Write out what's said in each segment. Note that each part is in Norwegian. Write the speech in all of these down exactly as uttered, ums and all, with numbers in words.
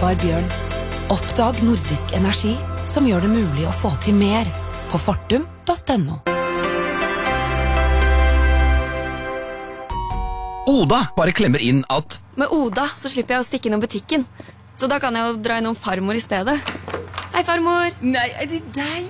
Ivar Bjørn. Oppdag nordisk energi som gjør det mulig å få til mer på fortum punktum no. Oda bare klemmer inn at Med Oda så slipper jeg å stikke innom butikken. Så da kan jeg jo dra innom farmor i stedet. Hei, farmor! Nei, er det deg?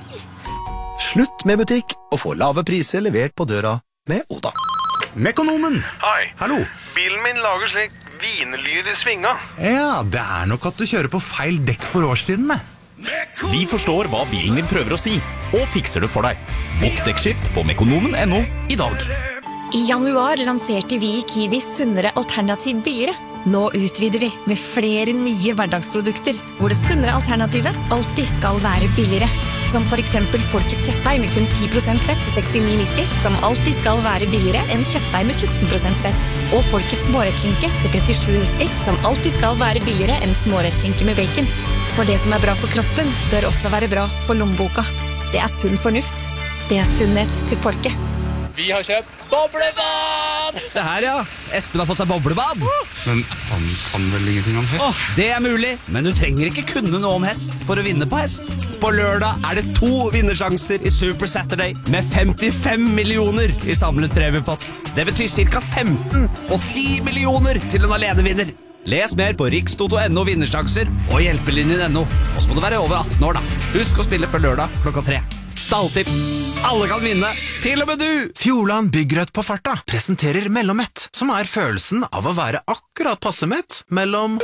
slutt med butikk og få lave priser levert på døra med Oda. Mekonomen! Hei. Hallo. Bilen min lager slik vinlyd i svinga. Ja, det er nok at du kjører på feil dekk for årstidene. Vi forstår hva bilen din prøver å si, og fikser det for deg. Bokk dekkskift på mekonomen punktum no i dag. I januar lanserte vi i Kiwi sunnere alternativ billigere. Nå utvider vi med flere nye hverdagsprodukter, hvor det sunnere alternativet alltid skal være billigere. Som for eksempel Folkets kjøttdeig med kun ti prosent fett til sekstini nitti, som alltid skal være billigere enn kjøttdeig med fjorten prosent fett. Og Folkets smårettskinke til trettisju nitti, som alltid skal være billigere enn smårettskinke med bacon. For det som er bra for kroppen, bør også være bra for lommeboka. Det er sunn fornuft. Det er sunnhet til folket. Vi har kjøpt boblebad! Se her, ja. Espen har fått seg boblebad. Men han kan vel ingenting om hest? Åh, det er mulig, men du trenger ikke kunne noe om hest for å vinne på hest. På lørdag er det to vinnersjanser i Super Saturday med femtifem millioner i samlet premiepott. Det betyr cirka femten og ti millioner til en alenevinner. Les mer på rikstoto punktum no vinnersjanser og hjelpelinjen punktum no. Og så må du være over atten år, da. Husk å spille før lørdag klokka tre. Stalltips. Alle kan vinne, til og med du! Fjordland Byggrødt på farta presenterer mellommett, som er følelsen av å være akkurat passe mett mellom...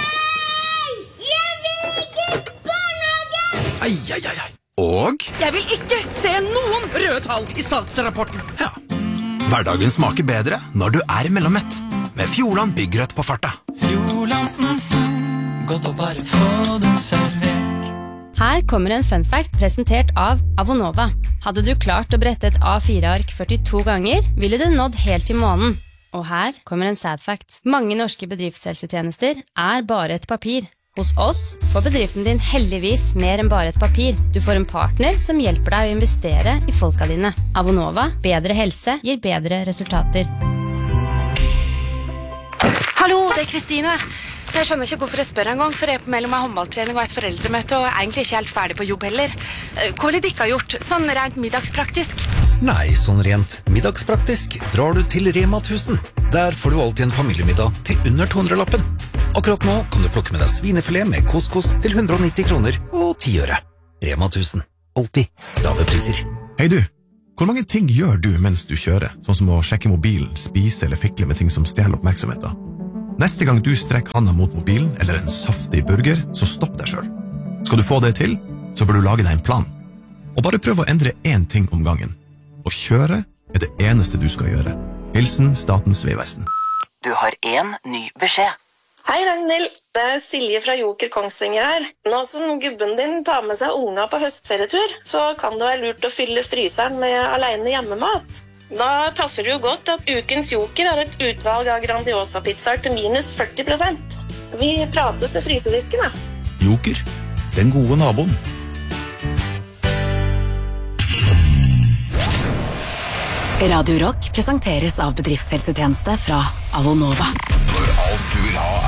Nei! Jeg vil ikke barnehage! Ai, ai, ai, ai. Og... Jeg vil ikke se noen røde tall i salgsrapporten. Ja. Hverdagen smaker bedre når du er mellommett, med Fjordland Byggrødt på farta. Fjordland, mm, godt å bare få den servert. Her kommer en fun fact presentert av Avonova. Hadde du klart å brette et A fire ark førtito ganger, ville det nådd helt til månen. Og her kommer en sad fact. Mange norske bedriftshelsetjenester er bare et papir. Hos oss får bedriften din heldigvis mer enn bare et papir. Du får en partner som hjelper deg å investere i folka dine. Avonova, bedre helse gir bedre resultater. Hallo, det er Kristine. Jeg skjønner ikke hvorfor jeg spør en gang, for jeg er på mellom en håndballtrening og et foreldremøte, og er egentlig ikke helt ferdig på jobb heller. Hva ville dere gjort, sånn rent middagspraktisk? Nei, sånn rent middagspraktisk drar du til Rema tusen. Der får du alltid en familiemiddag til under to hundre-lappen. Akkurat nå kan du plukke med deg svinefilet med couscous til hundre og nitti kroner og ti øre. Rema tusen. Alltid lave priser. Hei du, hvor mange ting gjør du mens du kjører? Sånn som å sjekke mobilen, spise eller fikle med ting som stjeler oppmerksomheten. Neste gang du strekker handa mot mobilen eller en saftig burger, så stopp deg selv. Skal du få det til, så bør du lage deg en plan. Og bare prøv å endre én ting om gangen. Å kjøre er det eneste du skal gjøre. Hilsen Statens vegvesen. Du har en ny beskjed. Hei Ragnhild, det er Silje fra Joker Kongsvinger her. Nå som gubben din tar med seg unga på høstferietur, så kan det være lurt å fylle fryseren med alene hjemmemat. Da passer det jo godt at ukens Joker har et utvalg av Grandiosa-pizzaer til minus førti prosent. Vi prates ved frysedisken, da. Joker, den gode naboen. Radio Rock presenteres av bedriftshelsetjeneste fra Avonova. Når alt du vil ha